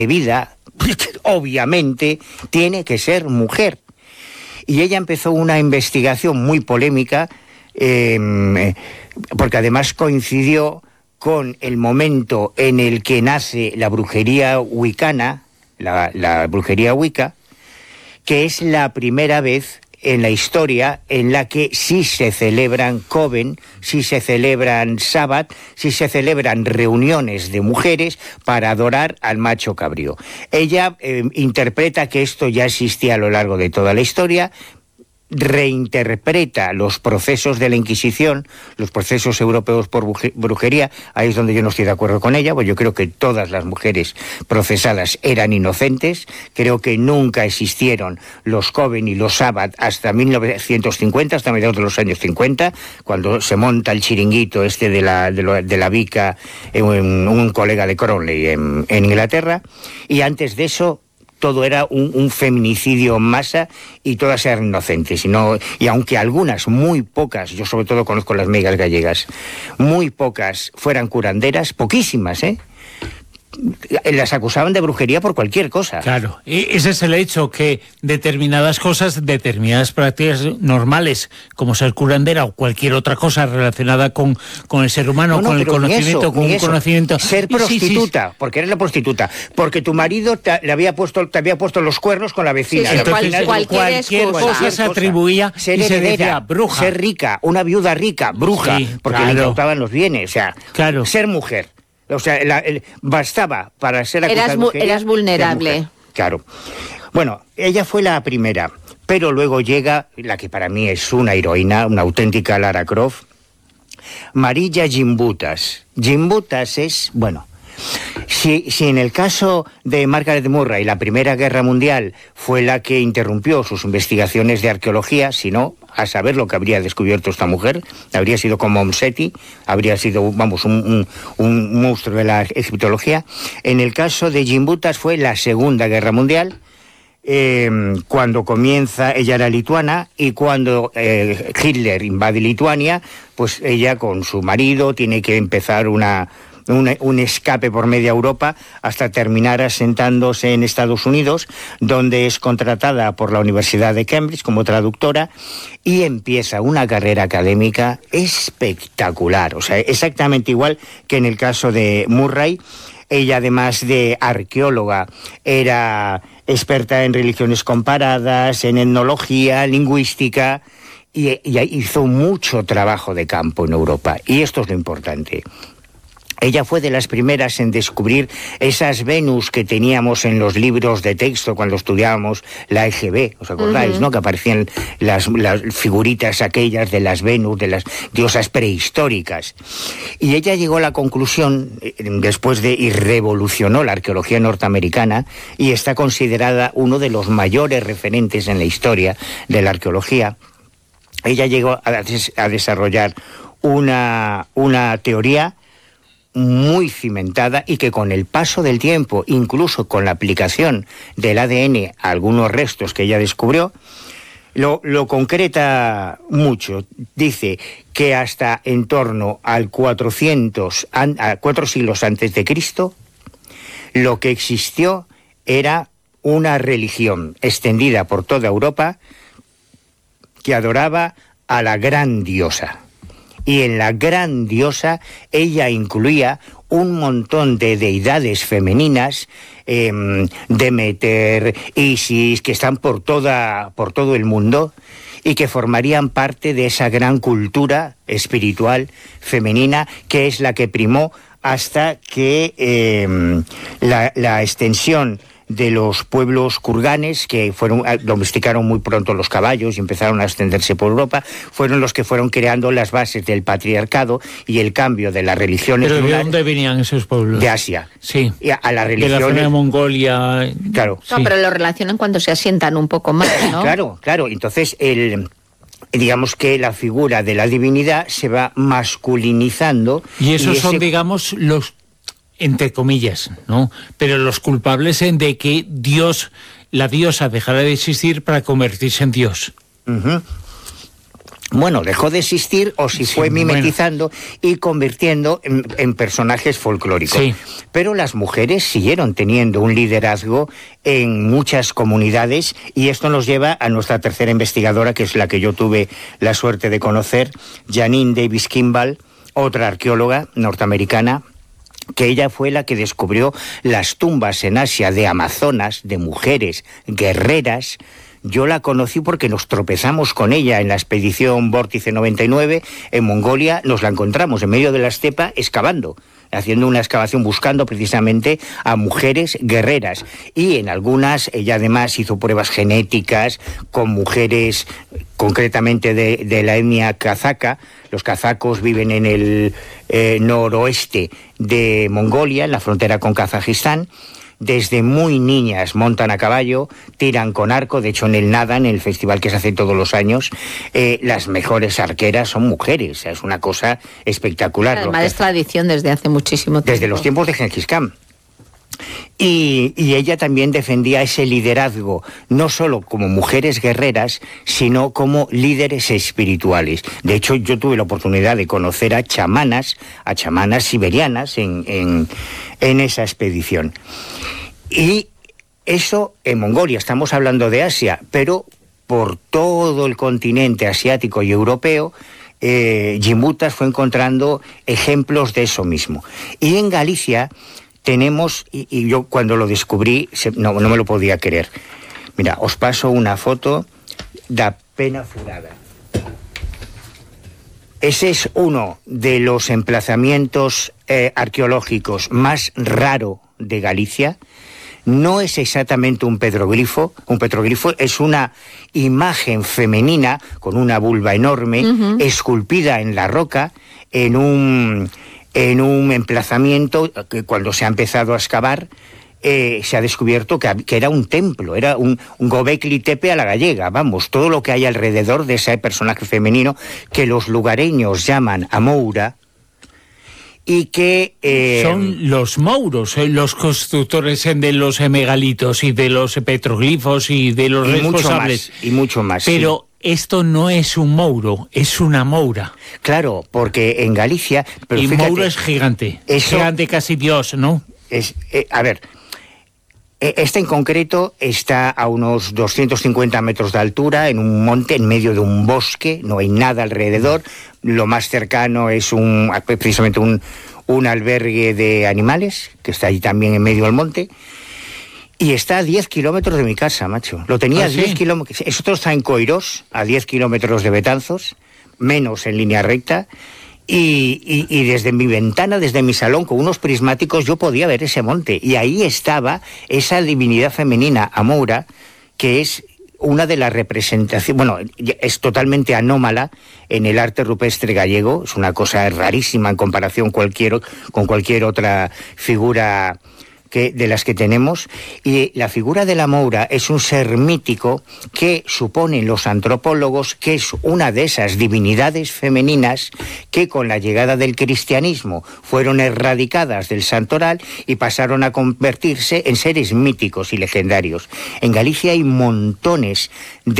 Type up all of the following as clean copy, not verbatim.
vida, obviamente, tiene que ser mujer. Y ella empezó una investigación muy polémica, porque además coincidió con el momento en el que nace la brujería wicana, la brujería wicca, que es la primera vez en la historia en la que sí se celebran coven, sí se celebran sabbat, sí se celebran reuniones de mujeres para adorar al macho cabrío. Ella interpreta que esto ya existía a lo largo de toda la historia, reinterpreta los procesos de la Inquisición, los procesos europeos por brujería. Ahí es donde yo no estoy de acuerdo con ella, porque yo creo que todas las mujeres procesadas eran inocentes. Creo que nunca existieron los coven y los sabbat hasta 1950, hasta mediados de los años 50, cuando se monta el chiringuito este de la Wicca, un colega de Crowley en Inglaterra, y antes de eso todo era un feminicidio en masa y todas eran inocentes. Y aunque algunas, muy pocas, yo sobre todo conozco las megas gallegas, muy pocas fueran curanderas, poquísimas, las acusaban de brujería por cualquier cosa. Claro, ese es el hecho, que determinadas cosas, determinadas prácticas normales, como ser curandera o cualquier otra cosa relacionada con el ser humano, con el conocimiento, con un conocimiento... Ser prostituta, porque eres la prostituta, porque tu marido te había puesto los cuernos con la vecina. Sí, entonces, cualquier cosa se atribuía ser y se heredera, decía bruja. Ser rica, una viuda rica, bruja, sí, porque le incautaban los bienes. O sea, ser mujer. O sea, bastaba para ser acusada de brujería. Eras vulnerable. Claro. Bueno, ella fue la primera, pero luego llega la que para mí es una heroína, una auténtica Lara Croft, Marilla Gimbutas. Gimbutas es, bueno, si en el caso de Margaret Murray la Primera Guerra Mundial fue la que interrumpió sus investigaciones de arqueología, si no, a saber lo que habría descubierto esta mujer, habría sido como Mom Seti, habría sido, vamos, un monstruo de la egiptología. En el caso de Gimbutas fue la Segunda Guerra Mundial, cuando comienza, ella era lituana, y cuando Hitler invade Lituania, pues ella con su marido tiene que empezar un escape por media Europa hasta terminar asentándose en Estados Unidos, donde es contratada por la Universidad de Cambridge como traductora y empieza una carrera académica espectacular, o sea, exactamente igual que en el caso de Murray. Ella, además de arqueóloga, era experta en religiones comparadas, en etnología, lingüística, y hizo mucho trabajo de campo en Europa, y esto es lo importante. Ella fue de las primeras en descubrir esas Venus que teníamos en los libros de texto cuando estudiábamos la EGB, ¿os acordáis, no? Que aparecían las figuritas aquellas de las Venus, de las diosas prehistóricas. Y ella llegó a la conclusión, y revolucionó la arqueología norteamericana, y está considerada uno de los mayores referentes en la historia de la arqueología. Ella llegó a desarrollar una teoría muy cimentada y que con el paso del tiempo, incluso con la aplicación del ADN a algunos restos que ella descubrió, lo concreta mucho. Dice que hasta en torno al 4 siglos antes de Cristo, lo que existió era una religión extendida por toda Europa que adoraba a la gran diosa. Y en la gran diosa ella incluía un montón de deidades femeninas, Demeter, Isis, que están por todo el mundo y que formarían parte de esa gran cultura espiritual femenina que es la que primó hasta que la extensión de los pueblos kurganes, que domesticaron muy pronto los caballos y empezaron a extenderse por Europa, fueron los que fueron creando las bases del patriarcado y el cambio de las religiones. ¿Pero de dónde venían esos pueblos? De Asia. Sí. Y a las religiones... De la zona de Mongolia... Claro. No, sí. Pero lo relacionan cuando se asientan un poco más, ¿no? Claro. Entonces, digamos que la figura de la divinidad se va masculinizando. Y esos son, digamos, los... entre comillas, ¿no? Pero los culpables de que la diosa dejara de existir para convertirse en Dios. bueno, dejó de existir o si fue mimetizando y convirtiendo en personajes folclóricos. Sí. Pero las mujeres siguieron teniendo un liderazgo en muchas comunidades y esto nos lleva a nuestra tercera investigadora, que es la que yo tuve la suerte de conocer, Janine Davis Kimball, otra arqueóloga norteamericana, que ella fue la que descubrió las tumbas en Asia de amazonas, de mujeres guerreras. Yo la conocí porque nos tropezamos con ella en la expedición Vórtice 99 en Mongolia, nos la encontramos en medio de la estepa excavando, haciendo una excavación buscando precisamente a mujeres guerreras. Y en algunas ella además hizo pruebas genéticas con mujeres concretamente de la etnia kazaca. Los kazacos viven en el noroeste de Mongolia, en la frontera con Kazajistán. Desde muy niñas montan a caballo, tiran con arco, de hecho en el Nadan, en el festival que se hace todos los años, las mejores arqueras son mujeres, es una cosa espectacular. Además es tradición desde hace muchísimo tiempo. Desde los tiempos de Gengis Khan. Y ella también defendía ese liderazgo, no solo como mujeres guerreras, sino como líderes espirituales. De hecho, yo tuve la oportunidad de conocer a chamanas siberianas en esa expedición. Y eso en Mongolia, estamos hablando de Asia, pero por todo el continente asiático y europeo, Gimbutas fue encontrando ejemplos de eso mismo. Y en Galicia tenemos, y yo cuando lo descubrí, no me lo podía creer. Mira, os paso una foto da Pena Furada. Ese es uno de los emplazamientos arqueológicos más raro de Galicia. No es exactamente un petroglifo. Un petroglifo es una imagen femenina con una vulva enorme, esculpida en la roca, en un emplazamiento que cuando se ha empezado a excavar se ha descubierto que era un templo, era un Gobekli Tepe a la gallega, vamos, todo lo que hay alrededor de ese personaje femenino que los lugareños llaman Amoura, y que son los mouros, los constructores de los megalitos y de los petroglifos y de los responsables. Mucho más. Pero sí, esto no es un mouro, es una moura. Claro, porque en Galicia... Pero y fíjate, mouro es gigante, gigante casi Dios, ¿no? A ver, esta en concreto está a unos 250 metros de altura, en un monte, en medio de un bosque, no hay nada alrededor. Lo más cercano es precisamente un albergue de animales, que está ahí también en medio del monte. Y está a 10 kilómetros de mi casa, macho. Lo tenía a 10 kilómetros. Eso está en Coirós, a 10 kilómetros de Betanzos, menos en línea recta. Y desde mi ventana, desde mi salón, con unos prismáticos, yo podía ver ese monte. Y ahí estaba esa divinidad femenina, Amoura, que es una de las representaciones... Bueno, es totalmente anómala en el arte rupestre gallego. Es una cosa rarísima en comparación con cualquier otra figura de las que tenemos, y la figura de la Moura es un ser mítico que suponen los antropólogos que es una de esas divinidades femeninas que con la llegada del cristianismo fueron erradicadas del santoral y pasaron a convertirse en seres míticos y legendarios. En Galicia hay montones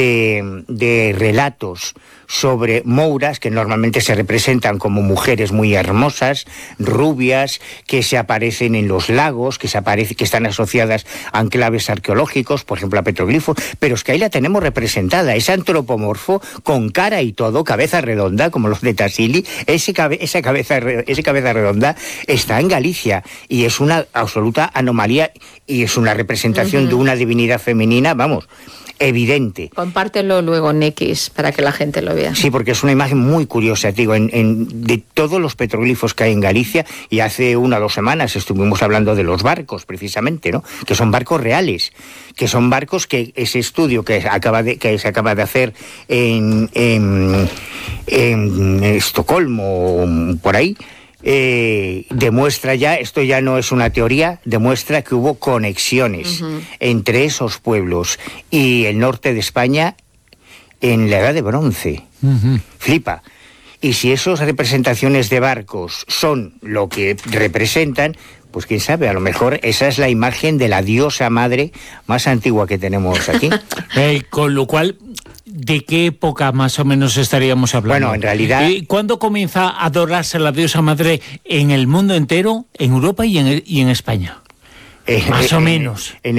de relatos sobre mouras, que normalmente se representan como mujeres muy hermosas, rubias, que se aparecen en los lagos, que están asociadas a enclaves arqueológicos, por ejemplo a petroglifos, pero es que ahí la tenemos representada, es antropomorfo, con cara y todo, cabeza redonda, como los de Tassili. Esa cabeza redonda está en Galicia, y es una absoluta anomalía, y es una representación de una divinidad femenina, vamos, evidente. Compártelo luego en X para que la gente lo vea. Sí, porque es una imagen muy curiosa, digo, de todos los petroglifos que hay en Galicia, y hace 1 o 2 semanas estuvimos hablando de los barcos, precisamente, ¿no? Que son barcos reales, que son barcos que ese estudio que se acaba de hacer en Estocolmo, por ahí, demuestra ya, esto ya no es una teoría, demuestra que hubo conexiones entre esos pueblos y el norte de España en la Edad de Bronce. Flipa. Y si esas representaciones de barcos son lo que representan, pues quién sabe, a lo mejor esa es la imagen de la diosa madre más antigua que tenemos aquí. Con lo cual, ¿De qué época más o menos estaríamos hablando? Bueno, en realidad... ¿Cuándo comienza a adorarse la diosa madre en el mundo entero, en Europa y en España? Más o menos. En